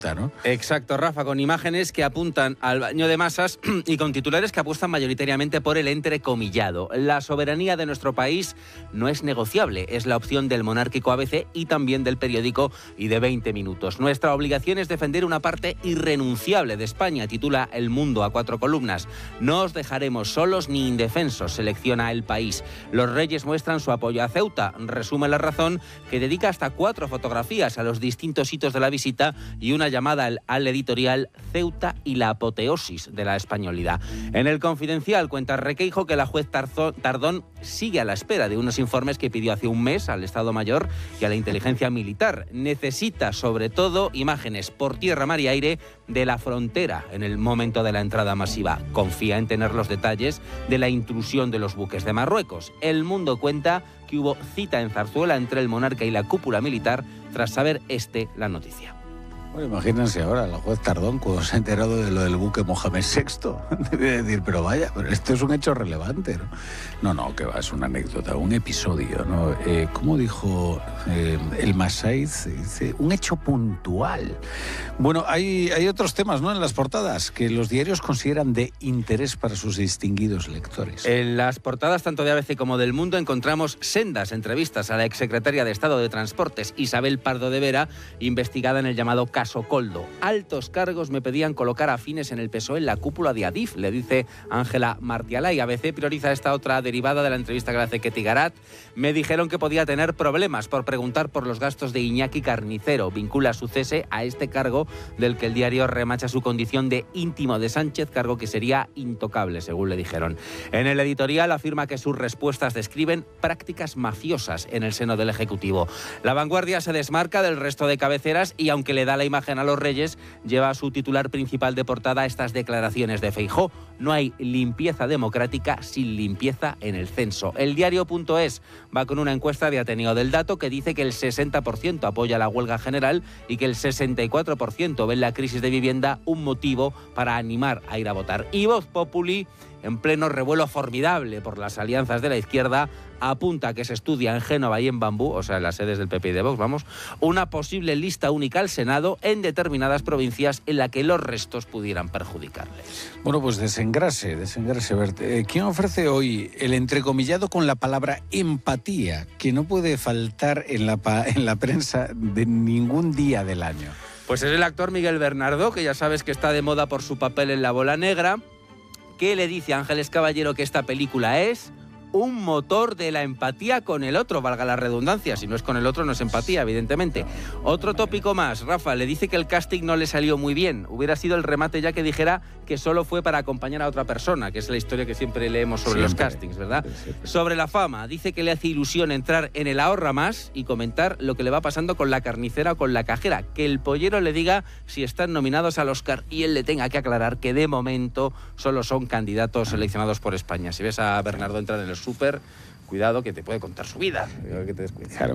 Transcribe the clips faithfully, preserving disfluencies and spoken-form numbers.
¿no? Exacto, Rafa, con imágenes que apuntan al baño de masas y con titulares que apuestan mayoritariamente por el entrecomillado. La soberanía de nuestro país no es negociable, es la opción del monárquico A B C y también del periódico y de veinte minutos. Nuestra obligación es defender una parte irrenunciable de España, titula El Mundo a cuatro columnas. No os dejaremos solos ni indefensos, selecciona El País. Los reyes muestran su apoyo a Ceuta, resume La Razón, que dedica hasta cuatro fotografías a los distintos hitos de la visita y una llamada al, al editorial Ceuta y la apoteosis de la españolidad. En El Confidencial cuenta Requeijo que la juez Tarzón, Tardón sigue a la espera de unos informes que pidió hace un mes al Estado Mayor y a la inteligencia militar. Necesita, sobre todo, imágenes por tierra, mar y aire de la frontera en el momento de la entrada masiva. Confía en tener los detalles de la intrusión de los buques de Marruecos. El Mundo cuenta que hubo cita en Zarzuela entre el monarca y la cúpula militar tras saber este la noticia. Bueno, imagínense ahora, la juez Tardón, cuando se ha enterado de lo del buque Mohamed sexto, debe decir, pero vaya, pero esto es un hecho relevante, ¿no? No, no, que va, es una anécdota, un episodio, ¿no? Eh, ¿Cómo dijo eh, el Masaiz? Dice, un hecho puntual. Bueno, hay, hay otros temas, ¿no?, en las portadas, que los diarios consideran de interés para sus distinguidos lectores. En las portadas, tanto de A B C como del Mundo, encontramos sendas entrevistas a la exsecretaria de Estado de Transportes, Isabel Pardo de Vera, investigada en el llamado caso Coldo. Altos cargos me pedían colocar afines en el P S O E en la cúpula de Adif, le dice Ángela Martialay. A B C prioriza esta otra derivada de la entrevista que le hace Ketty Garat. Me dijeron que podía tener problemas por preguntar por los gastos de Iñaki Carnicero. Vincula su cese a este cargo del que el diario remacha su condición de íntimo de Sánchez, cargo que sería intocable, según le dijeron. En el editorial afirma que sus respuestas describen prácticas mafiosas en el seno del Ejecutivo. La Vanguardia se desmarca del resto de cabeceras y, aunque le da la imagen a los reyes, lleva a su titular principal de portada estas declaraciones de Feijóo. No hay limpieza democrática sin limpieza en el censo. El diario.es va con una encuesta de Ateneo del Dato que dice que el sesenta por ciento apoya la huelga general y que el sesenta y cuatro por ciento ve en la crisis de vivienda un motivo para animar a ir a votar. Y Voz Populi, en pleno revuelo formidable por las alianzas de la izquierda, apunta que se estudia en Génova y en Bambú, o sea, en las sedes del P P y de Vox, vamos, una posible lista única al Senado en determinadas provincias en la que los restos pudieran perjudicarles. Bueno, pues desengrase, desengrase. Eh, ¿Quién ofrece hoy el entrecomillado con la palabra empatía, que no puede faltar en la, en la prensa de ningún día del año? Pues es el actor Miguel Bernardo, que ya sabes que está de moda por su papel en La Bola Negra, que le dice a Ángeles Caballero que esta película es un motor de la empatía con el otro, valga la redundancia. Si no es con el otro, no es empatía, evidentemente. Otro tópico más. Rafa le dice que el casting no le salió muy bien. Hubiera sido el remate ya que dijera que solo fue para acompañar a otra persona, que es la historia que siempre leemos sobre siempre. Los castings, ¿verdad? Sí, sí. Sobre la fama, dice que le hace ilusión entrar en el Ahorra Más y comentar lo que le va pasando con la carnicera o con la cajera. Que el pollero le diga si están nominados al Oscar y él le tenga que aclarar que de momento solo son candidatos seleccionados por España. Si ves a Bernardo entrar en el súper, cuidado que te puede contar su vida. Que te descuides. Claro.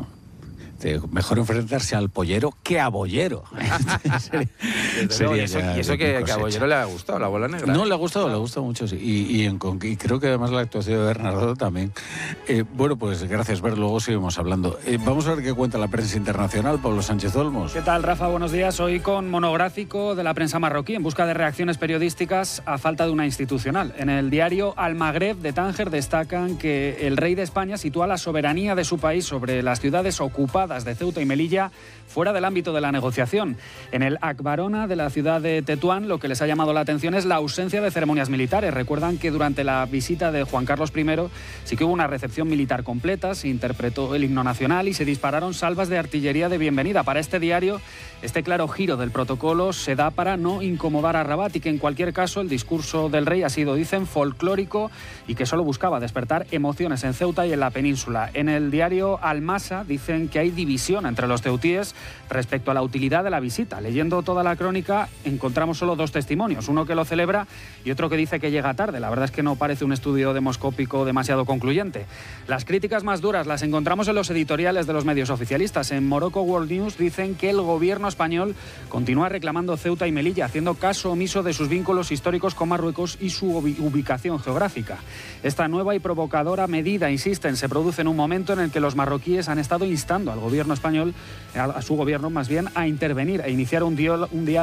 Mejor enfrentarse al pollero que a bollero. sería, sería y eso, y eso que, que a Bollero le ha gustado, La Bola Negra. No, ¿eh? le ha gustado, le ha gustado mucho, sí. Y, y, en, y creo que además la actuación de Bernardo también. Eh, bueno, pues gracias, Ver, luego seguimos hablando. Eh, vamos a ver qué cuenta la prensa internacional. Pablo Sánchez Olmos. ¿Qué tal, Rafa? Buenos días. Hoy con monográfico de la prensa marroquí en busca de reacciones periodísticas a falta de una institucional. En el diario Al Magreb de Tánger destacan que el rey de España sitúa la soberanía de su país sobre las ciudades ocupadas de Ceuta y Melilla fuera del ámbito de la negociación. En el Akbarona de la ciudad de Tetuán, lo que les ha llamado la atención es la ausencia de ceremonias militares. Recuerdan que durante la visita de Juan Carlos primero sí que hubo una recepción militar completa, se interpretó el himno nacional y se dispararon salvas de artillería de bienvenida. Para este diario, este claro giro del protocolo se da para no incomodar a Rabat y que en cualquier caso el discurso del rey ha sido, dicen, folclórico y que solo buscaba despertar emociones en Ceuta y en la península. En el diario Al Masa dicen que hay división entre los ceutíes respecto a la utilidad de la visita. Leyendo toda la crónica encontramos solo dos testimonios, uno que lo celebra y otro que dice que llega tarde. La verdad es que no parece un estudio demoscópico demasiado concluyente. Las críticas más duras las encontramos en los editoriales de los medios oficialistas. En Morocco World News dicen que el gobierno español continúa reclamando Ceuta y Melilla, haciendo caso omiso de sus vínculos históricos con Marruecos y su ubicación geográfica. Esta nueva y provocadora medida, insisten, se produce en un momento en el que los marroquíes han estado instando al gobierno español, a su gobierno más bien, a intervenir e iniciar un diálogo